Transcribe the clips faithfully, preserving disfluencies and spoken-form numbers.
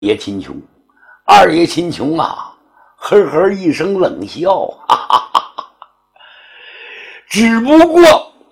爷秦琼。二爷秦琼啊，呵呵一声冷笑，哈哈哈哈，只不过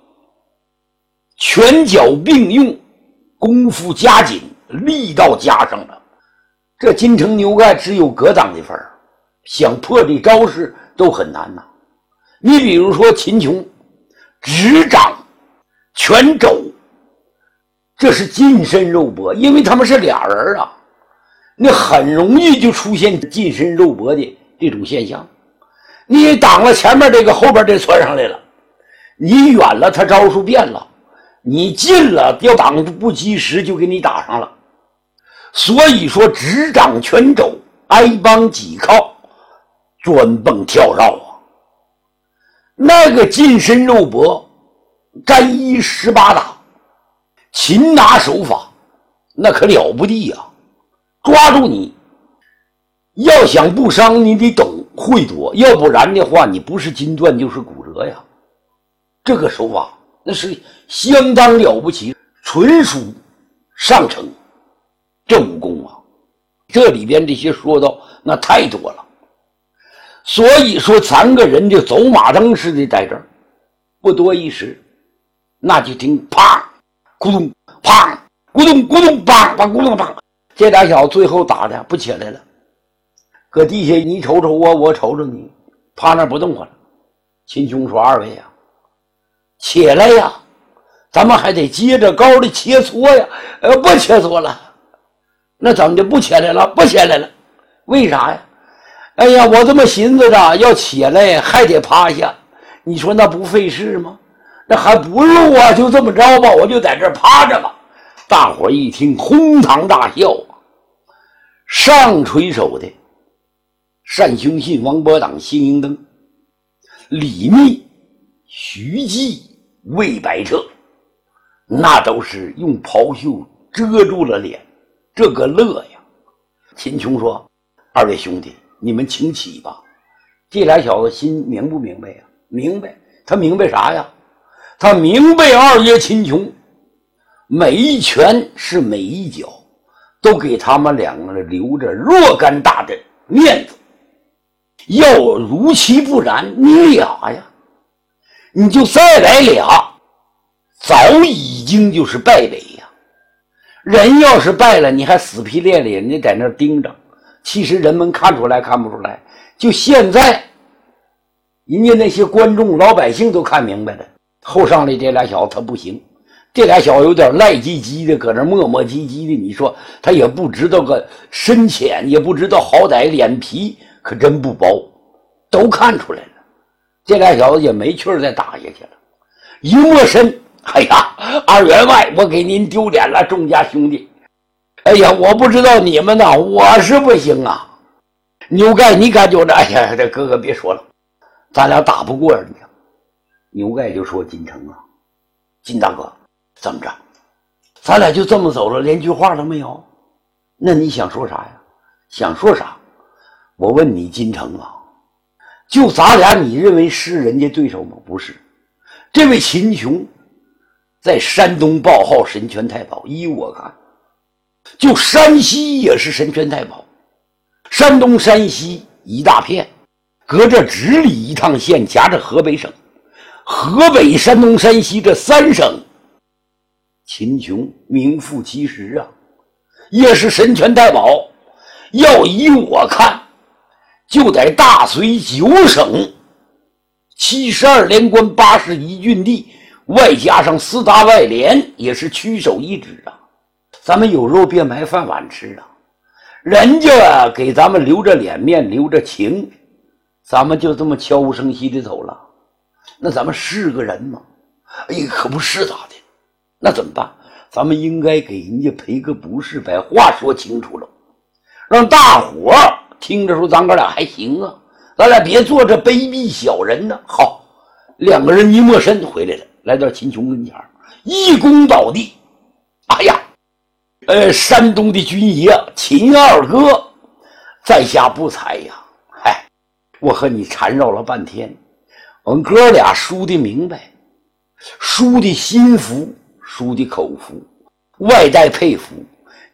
拳脚并用，功夫加紧，力道加上了。这金城牛盖只有格挡的份儿，想破这招式都很难呐、啊。你比如说秦琼执掌拳肘，这是近身肉搏，因为他们是俩人啊，那很容易就出现近身肉搏的这种现象。你挡了前面这个，后边这窜上来了，你远了他招数变了，你近了要挡不及时就给你打上了。所以说执掌拳肘，挨帮挤靠，钻蹦跳绕啊，那个近身肉搏沾衣十八打，擒拿手法那可了不地呀、啊！抓住你，要想不伤你得懂会躲，要不然的话你不是筋断就是骨折呀。这个手法那是相当了不起，纯属上乘。这武功啊，这里边这些说道那太多了。所以说三个人就走马灯似的在这儿，不多一时，那就听啪咕咚啪咕咚咕咚啪啪咕咚啪，这俩小子最后打的不起来了，搁地下你瞅瞅我，我瞅瞅你，趴那不动了。秦琼说：“二位呀、啊，起来呀，咱们还得接着高的切磋呀。呃，不切磋了。那怎么就不起来了？不起来了，为啥呀？哎呀，我这么寻思着，要起来还得趴下，你说那不费事吗？那还不如我就这么着吧，我就在这儿趴着吧。”大伙一听，哄堂大笑啊！上垂手的单雄信、王伯党、辛迎登，李密、徐继、魏百彻，那都是用袍袖遮住了脸，这个乐呀！秦琼说：“二位兄弟，你们请起吧。”这俩小子心明不明白呀？明白。他明白啥呀？他明白二爷秦琼每一拳是每一脚都给他们两个人留着若干大的面子，要如其不然，你俩呀，你就再来俩，早已经就是败北呀。人要是败了，你还死皮赖脸的在那盯着，其实人们看出来看不出来。就现在人家那些观众老百姓都看明白了，后上来这俩小子他不行，这俩小子有点赖唧唧的，搁那磨磨唧唧的，你说他也不知道个深浅，也不知道好歹，脸皮可真不薄，都看出来了。这俩小子也没趣儿再打下去了，一摸身，哎呀，二员外，我给您丢脸了，众家兄弟。哎呀，我不知道你们呢，我是不行啊。牛盖，你敢就这？哎呀，这哥哥别说了，咱俩打不过人家。牛盖就说：“金城啊，金大哥，怎么着？咱俩就这么走了，连句话都没有？那你想说啥呀？想说啥？我问你，金城啊，就咱俩，你认为是人家对手吗？不是。这位秦琼在山东报号神拳太保，依我看，就山西也是神拳太保。山东、山西一大片，隔着直隶一趟线，夹着河北省。河北、山东、山西这三省，秦琼名副其实啊，也是神拳太保。要依我看，就在大隋九省、七十二连关、八十一郡地，外加上四大外连，也是屈首一指啊。咱们有肉别埋饭碗吃啊，人家给咱们留着脸面，留着情，咱们就这么悄无声息的走了。那咱们是个人吗？哎呀，可不是咋的。那怎么办？咱们应该给人家赔个不是，把话说清楚了，让大伙听着说咱哥俩还行啊，咱俩别做这卑鄙小人呢。好，两个人一摸身回来了，来到秦琼跟前，一躬倒地。哎呀，呃，山东的军爷秦二哥，在下不才呀。嗨，我和你缠绕了半天，我们哥俩输的明白，输的心服，输的口服，外带佩服。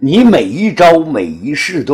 你每一招每一式都